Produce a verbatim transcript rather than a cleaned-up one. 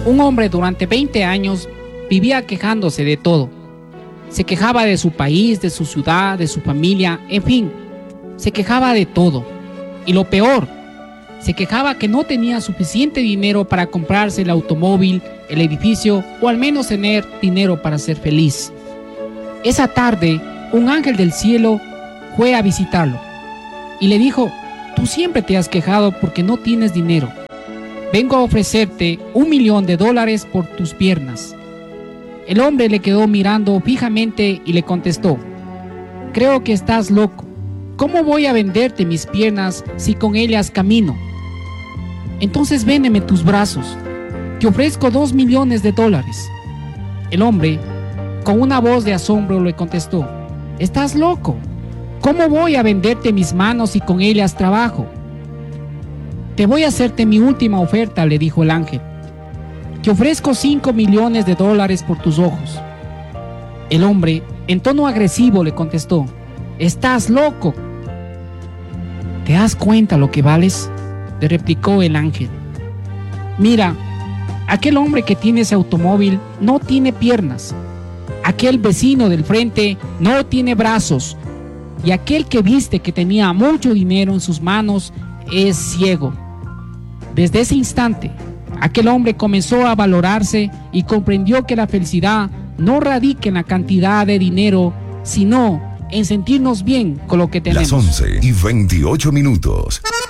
Un hombre durante veinte años vivía quejándose de todo. Se quejaba de su país, de su ciudad, de su familia, en fin, se quejaba de todo. Y lo peor, se quejaba que no tenía suficiente dinero para comprarse el automóvil, el edificio o al menos tener dinero para ser feliz. Esa tarde, un ángel del cielo fue a visitarlo y le dijo: tú siempre te has quejado porque no tienes dinero. Vengo a ofrecerte un millón de dólares por tus piernas. El hombre le quedó mirando fijamente y le contestó: creo que estás loco. ¿Cómo voy a venderte mis piernas si con ellas camino? Entonces véndeme tus brazos. Te ofrezco dos millones de dólares. El hombre, con una voz de asombro, le contestó: estás loco. ¿Cómo voy a venderte mis manos si con ellas trabajo? Te voy a hacerte mi última oferta, le dijo el ángel. Te ofrezco cinco millones de dólares por tus ojos. El hombre, en tono agresivo, le contestó: estás loco. ¿Te das cuenta lo que vales?, le replicó el ángel. Mira, aquel hombre que tiene ese automóvil no tiene piernas. Aquel vecino del frente no tiene brazos. Y aquel que viste que tenía mucho dinero en sus manos es ciego. Desde ese instante, aquel hombre comenzó a valorarse y comprendió que la felicidad no radica en la cantidad de dinero, sino en sentirnos bien con lo que tenemos. Las once y veintiocho minutos.